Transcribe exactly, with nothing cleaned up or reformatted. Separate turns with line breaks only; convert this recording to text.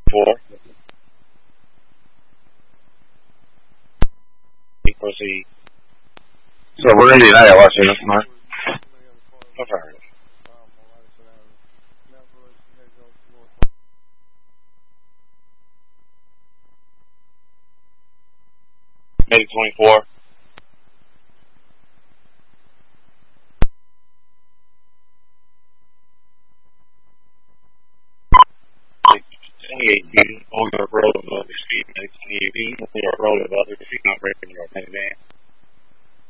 four. Proceed.
So we're in the United Washington, Mark.
Affirmative. Maybe twenty-four. twenty-eight feet on the road of other feet. twenty-eight feet on the road of other feet. Not breaking your opinion.